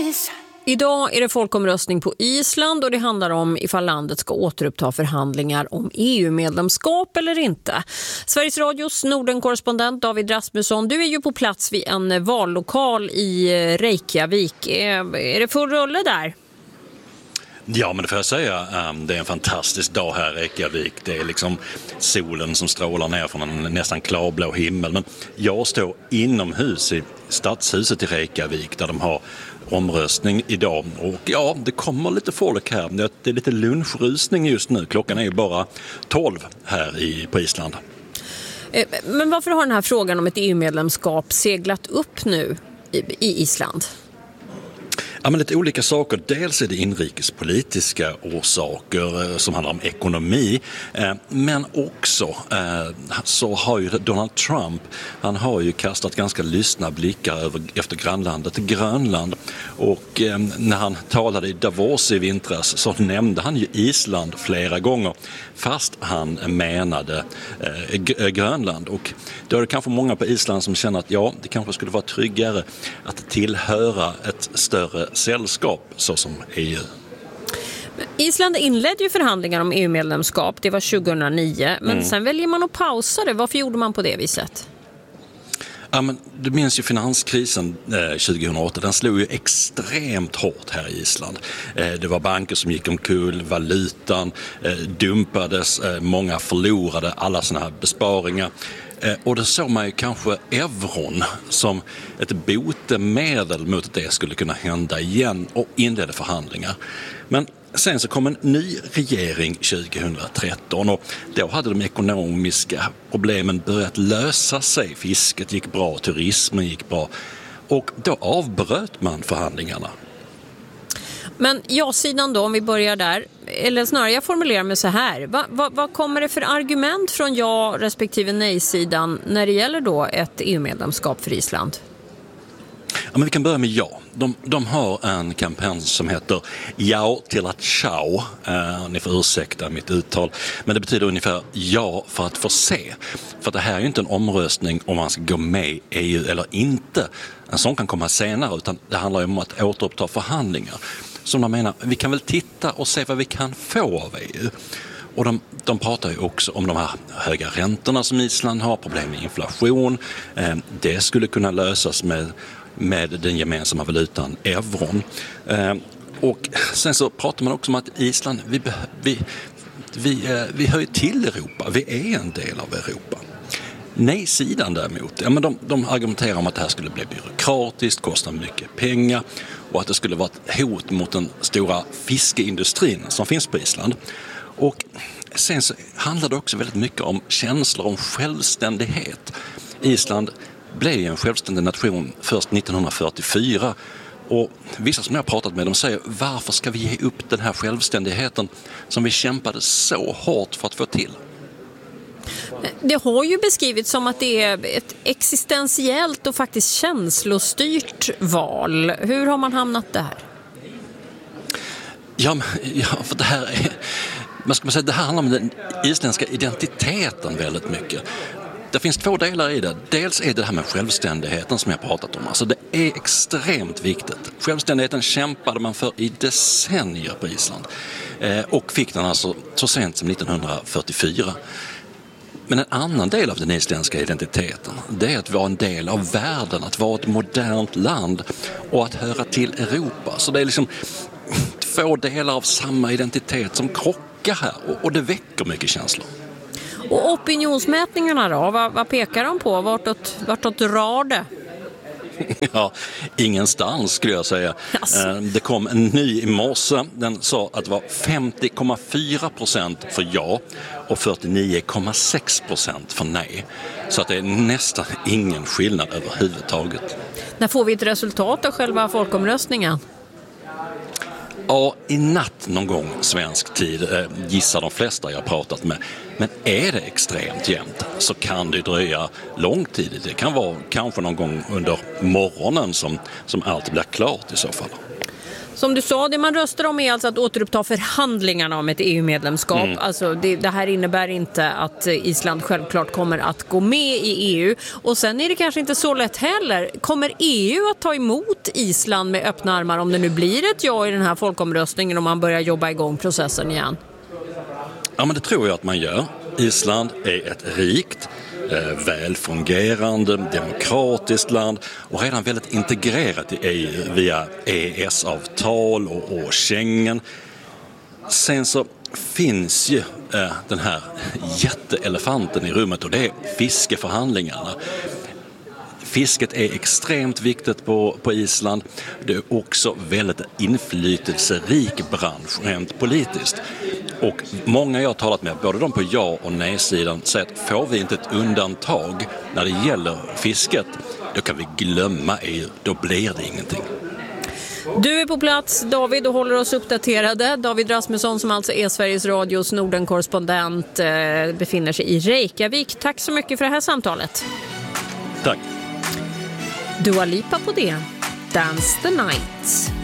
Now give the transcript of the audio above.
Idag är det folkomröstning på Island och det handlar om ifall landet ska återuppta förhandlingar om EU-medlemskap eller inte. Sveriges Radios Norden-korrespondent David Rasmusson, du är ju på plats vid en vallokal i Reykjavik. Är det full rulle där? Ja, men det får jag säga. Det är en fantastisk dag här i Reykjavik. Det är liksom solen som strålar ner från en nästan klarblå himmel. Men jag står inomhus i stadshuset i Reykjavik där de har omröstning idag. Och ja, det kommer lite folk här. Det är lite lunchrusning just nu. Klockan är ju bara 12 här på Island. Men varför har den här frågan om ett EU-medlemskap seglat upp nu i Island? Ja, men lite olika saker. Dels är det inrikespolitiska orsaker som handlar om ekonomi. Men också så har ju Donald Trump, han har ju kastat ganska lystna blickar efter grannlandet Grönland. Och när han talade i Davos i vintras så nämnde han ju Island flera gånger. Fast han menade Grönland. Och då är det kanske många på Island som känner att ja, det kanske skulle vara tryggare att tillhöra ett större sällskap såsom EU. Island inledde ju förhandlingar om EU-medlemskap, det var 2009, men sen väljer man att pausa det. Varför gjorde man på det viset? Ja, men du minns ju finanskrisen 2008, den slog ju extremt hårt här i Island. Det var banker som gick omkull, valutan dumpades, många förlorade alla såna här besparingar. Och då såg man ju kanske euron som ett botemedel mot att det skulle kunna hända igen och inledde förhandlingar. Men sen så kom en ny regering 2013 och då hade de ekonomiska problemen börjat lösa sig. Fisket gick bra, turismen gick bra och då avbröt man förhandlingarna. Men ja-sidan då, om vi börjar där, eller snarare jag formulerar mig så här. Vad kommer det för argument från ja respektive nej-sidan när det gäller då ett EU-medlemskap för Island? Ja, men vi kan börja med ja. De har en kampanj som heter Ja till att ciao. Ni får ursäkta mitt uttal. Men det betyder ungefär ja för att få se. För det här är ju inte en omröstning om man ska gå med i EU eller inte. En sån kan komma senare, utan det handlar ju om att återuppta förhandlingar. Som de menar, vi kan väl titta och se vad vi kan få av EU. Och de pratar ju också om de här höga räntorna som Island har, problem med inflation. Det skulle kunna lösas med den gemensamma valutan euron. Och sen så pratar man också om att Island, vi hör till Europa, vi är en del av Europa. Nej-sidan däremot, ja, men de argumenterar om att det här skulle bli byråkratiskt, kosta mycket pengar och att det skulle vara ett hot mot den stora fiskeindustrin som finns på Island. Och sen så handlar det också väldigt mycket om känslor om självständighet. Island blev en självständig nation först 1944 och vissa som jag har pratat med, de säger varför ska vi ge upp den här självständigheten som vi kämpade så hårt för att få till? Det har ju beskrivits som att det är ett existentiellt och faktiskt känslostyrt val. Hur har man hamnat där? Ja, för det här är, det här handlar om den isländska identiteten väldigt mycket. Det finns två delar i det. Dels är det här med självständigheten som jag pratat om. Alltså det är extremt viktigt. Självständigheten kämpade man för i decennier på Island. Och fick den alltså så sent som 1944. Men en annan del av den isländska identiteten, det är att vara en del av världen, att vara ett modernt land och att höra till Europa. Så det är liksom två delar av samma identitet som krockar här och det väcker mycket känslor. Och opinionsmätningarna då, vad pekar de på? Vartåt drar det? Ja, ingenstans skulle jag säga. Alltså. Det kom en ny i morse. Den sa att det var 50,4% för ja och 49,6% för nej. Så att det är nästan ingen skillnad överhuvudtaget. När får vi ett resultat av själva folkomröstningen? Ja, i natt någon gång svensk tid gissar de flesta jag pratat med. Men är det extremt jämnt så kan det dröja lång tid. Det kan vara kanske någon gång under morgonen som allt blir klart i så fall. Som du sa, det man röstar om är alltså att återuppta förhandlingarna om ett EU-medlemskap. Alltså det här innebär inte att Island självklart kommer att gå med i EU. Och sen är det kanske inte så lätt heller. Kommer EU att ta emot Island med öppna armar om det nu blir ett ja i den här folkomröstningen och man börjar jobba igång processen igen? Ja, men det tror jag att man gör. Island är ett rikt, välfungerande, demokratiskt land och redan väldigt integrerat i EU via EES-avtal och Schengen. Sen så finns ju den här jätteelefanten i rummet och det är fiskeförhandlingarna. Fisket är extremt viktigt på Island. Det är också väldigt inflytelserik bransch rent politiskt. Och många jag har talat med, både de på ja- och nej-sidan, säger att får vi inte ett undantag när det gäller fisket, då kan vi glömma EU, då blir det ingenting. Du är på plats, David, och håller oss uppdaterade. David Rasmusson, som alltså är Sveriges Radios Nordenkorrespondent, befinner sig i Reykjavik. Tack så mycket för det här samtalet. Tack. Dua Lipa på det. Dance the Night.